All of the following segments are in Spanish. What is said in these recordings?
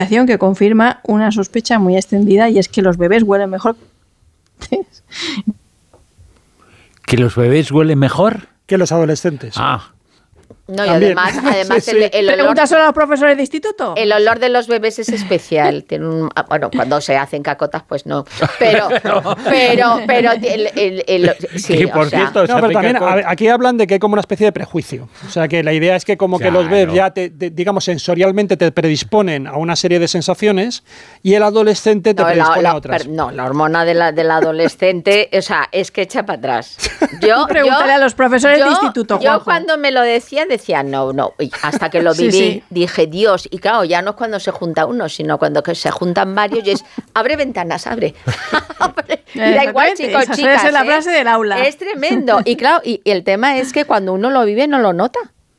que confirma una sospecha muy extendida, y es que los bebés huelen mejor. ¿Que los bebés huelen mejor? Que los adolescentes. No, y además sí. El olor... ¿Preguntas solo a los profesores de instituto? El olor de los bebés es especial. Tiene bueno, cuando se hacen cacotas, pues no. Pero sí, por cierto, no, pero también aquí hablan de que hay como una especie de prejuicio. O sea, que la idea es que como que los bebés ya, digamos, sensorialmente te predisponen a una serie de sensaciones y el adolescente te predispone a otras. La hormona del adolescente, o sea, es que echa para atrás. Pregúntale a los profesores de instituto, Juanjo. Yo cuando me lo decía no. Y hasta que lo viví, dije, Dios, y claro, ya no es cuando se junta uno, sino cuando se juntan varios, y es, abre ventanas, abre. Y da igual, chicos, chicas. Esa es la frase del aula. Es tremendo. Y claro, y el tema es que cuando uno lo vive, no lo nota.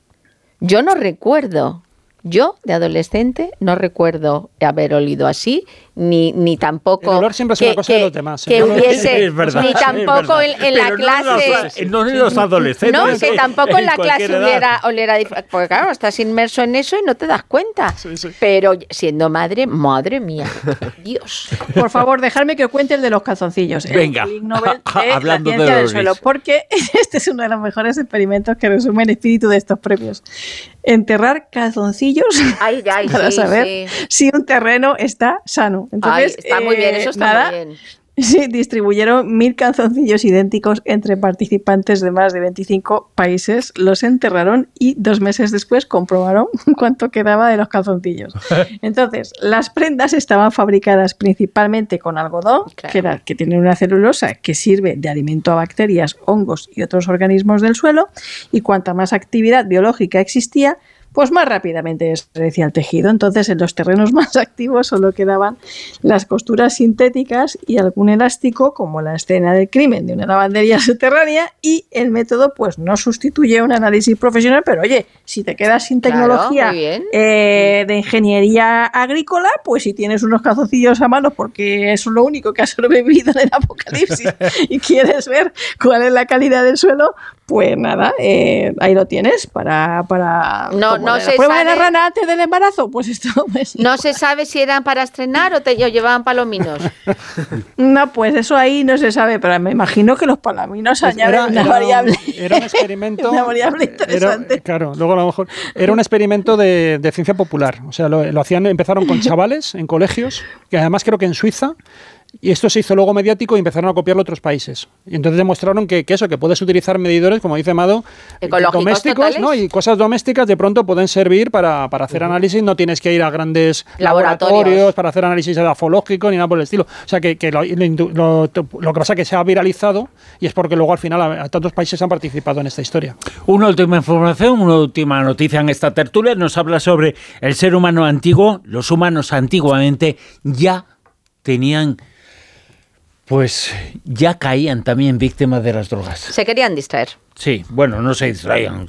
Yo no recuerdo. Yo, de adolescente, no recuerdo haber olido así, ni tampoco... El olor siempre es una cosa de los demás. Que hubiese, ni tampoco en la clase... No en los adolescentes. No, que tampoco en la clase oliera diferente. Porque claro, estás inmerso en eso y no te das cuenta. Sí. Pero siendo madre mía, Dios. Por favor, dejadme que os cuente el de los calzoncillos. Venga, el Nobel de hablando la ciencia de del suelo. Porque este es uno de los mejores experimentos que resume el espíritu de estos premios. Enterrar calzoncillos para saber si un terreno está sano. Entonces, está muy bien, eso está muy bien. Sí, distribuyeron 1.000 calzoncillos idénticos entre participantes de más de 25 países, los enterraron y 2 meses después comprobaron cuánto quedaba de los calzoncillos. Entonces, las prendas estaban fabricadas principalmente con algodón, que tiene una celulosa que sirve de alimento a bacterias, hongos y otros organismos del suelo, y cuanta más actividad biológica existía, pues más rápidamente desaparecía el tejido. Entonces, en los terrenos más activos solo quedaban las costuras sintéticas y algún elástico, como la escena del crimen de una lavandería subterránea, y el método pues no sustituye un análisis profesional, pero oye, si te quedas sin tecnología de ingeniería agrícola, pues si tienes unos calzoncillos a mano, porque eso es lo único que ha sobrevivido en el apocalipsis y quieres ver cuál es la calidad del suelo, pues nada, ahí lo tienes para no se prueba sabe, de la rana antes del embarazo, pues esto pues, no se sabe si eran para estrenar o llevaban palominos. No, pues eso ahí no se sabe, pero me imagino que los palominos pues añaden una variable. Era un experimento. Una variable interesante. Claro, luego a lo mejor era un experimento de ciencia popular. O sea, lo hacían, empezaron con chavales en colegios, que además creo que en Suiza. Y esto se hizo luego mediático y empezaron a copiarlo otros países. Y entonces demostraron que puedes utilizar medidores, como dice Mado, domésticos, ¿no? Y cosas domésticas de pronto pueden servir para hacer análisis. No tienes que ir a grandes laboratorios para hacer análisis edafológico ni nada por el estilo. O sea, que lo que pasa es que se ha viralizado y es porque luego al final tantos países han participado en esta historia. Una última información, una última noticia en esta tertulia. Nos habla sobre el ser humano antiguo. Los humanos antiguamente ya tenían... Pues ya caían también víctimas de las drogas. Se querían distraer. Sí, bueno, no se distraían.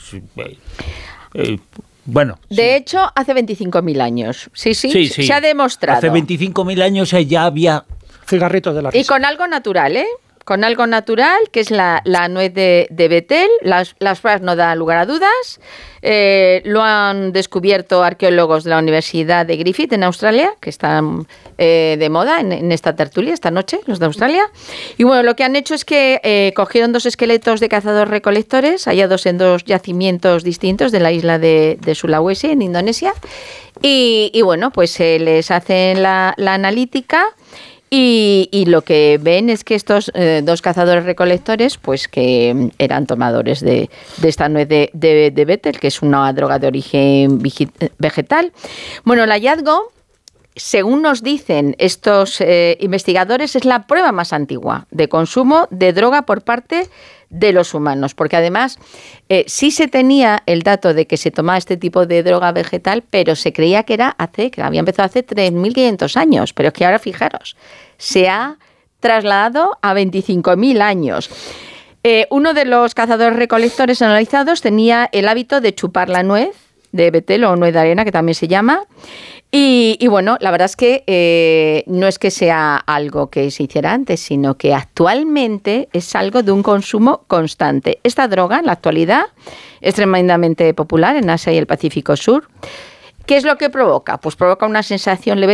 Bueno. De hecho, hace 25.000 años. Sí. Se ha demostrado. Hace 25.000 años ya había... cigarritos de la risa. Y con algo natural, ¿eh? Con algo natural, que es la nuez de Betel. Las pruebas no dan lugar a dudas. Lo han descubierto arqueólogos de la Universidad de Griffith en Australia, que están de moda en esta tertulia esta noche, los de Australia. Y bueno, lo que han hecho es que cogieron 2 esqueletos de cazadores-recolectores hallados en 2 yacimientos distintos de la isla de Sulawesi, en Indonesia. Y bueno, pues se les hace la analítica. Y lo que ven es que estos 2 cazadores-recolectores, pues que eran tomadores de esta nuez de Betel, que es una droga de origen vegetal. Bueno, el hallazgo, según nos dicen estos investigadores, es la prueba más antigua de consumo de droga por parte de los humanos, porque además sí se tenía el dato de que se tomaba este tipo de droga vegetal, pero se creía que había empezado hace 3.500 años, pero es que ahora fijaros, se ha trasladado a 25.000 años. Uno de los cazadores-recolectores analizados tenía el hábito de chupar la nuez de Betel o nuez de arena, que también se llama. Y bueno, la verdad es que no es que sea algo que se hiciera antes, sino que actualmente es algo de un consumo constante. Esta droga, en la actualidad, es tremendamente popular en Asia y el Pacífico Sur. ¿Qué es lo que provoca? Pues provoca una sensación leve